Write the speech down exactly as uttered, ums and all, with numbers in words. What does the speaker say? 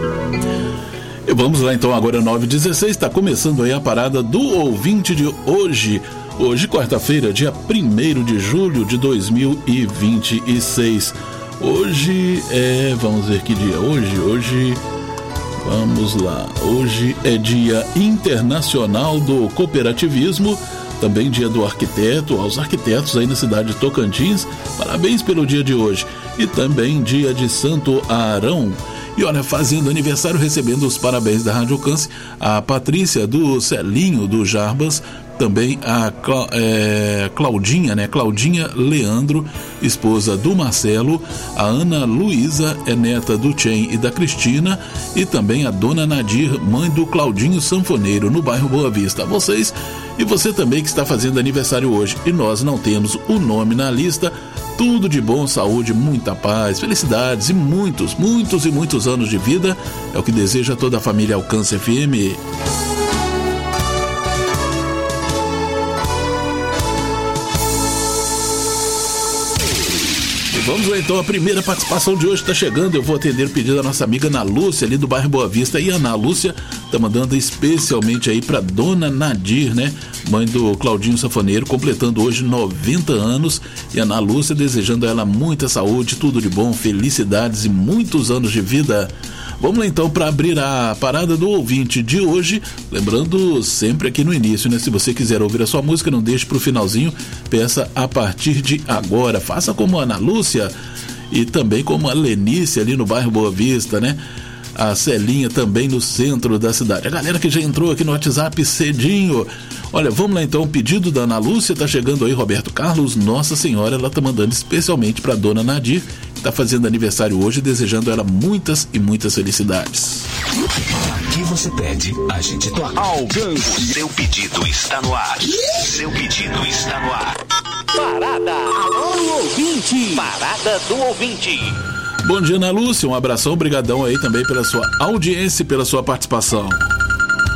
E vamos lá então, agora nove e dezesseis, está começando aí a parada do ouvinte de hoje. Hoje, quarta-feira, dia primeiro de julho de dois mil e vinte e seis. Hoje é... vamos ver que dia é hoje. Hoje... Vamos lá. Hoje é Dia Internacional do Cooperativismo. Também dia do arquiteto, aos arquitetos aí na cidade de Tocantins. Parabéns pelo dia de hoje. E também dia de Santo Arão. E olha, fazendo aniversário, recebendo os parabéns da Rádio Alcance, a Patrícia do Celinho, do Jarbas, também a Cla- é, Claudinha, né? Claudinha Leandro, esposa do Marcelo, a Ana Luísa, é neta do Tchen e da Cristina, e também a Dona Nadir, mãe do Claudinho Sanfoneiro, no bairro Boa Vista. A vocês e você também que está fazendo aniversário hoje e nós não temos o nome na lista, tudo de bom, saúde, muita paz, felicidades e muitos, muitos e muitos anos de vida é o que deseja toda a família Alcance F M. Vamos lá então, a primeira participação de hoje está chegando. Eu vou atender o pedido da nossa amiga Ana Lúcia, ali do bairro Boa Vista. E a Ana Lúcia tá mandando especialmente aí para Dona Nadir, né? Mãe do Claudinho Sanfoneiro, completando hoje noventa anos. E a Ana Lúcia desejando a ela muita saúde, tudo de bom, felicidades e muitos anos de vida. Vamos lá então para abrir a parada do ouvinte de hoje, lembrando sempre aqui no início, né? Se você quiser ouvir a sua música, não deixe pro finalzinho, peça a partir de agora. Faça como a Ana Lúcia e também como a Lenice ali no bairro Boa Vista, né? A Celinha também no centro da cidade. A galera que já entrou aqui no WhatsApp cedinho. Olha, vamos lá então, o pedido da Ana Lúcia, tá chegando aí, Roberto Carlos, Nossa Senhora, ela tá mandando especialmente pra Dona Nadir, que tá fazendo aniversário hoje, desejando a ela muitas e muitas felicidades. Aqui você pede, a gente toca. Alcance. O seu pedido está no ar. Seu pedido está no ar. Parada. Alô, ouvinte. Parada do ouvinte. Bom dia, Ana Lúcia, um abração, brigadão aí também pela sua audiência e pela sua participação.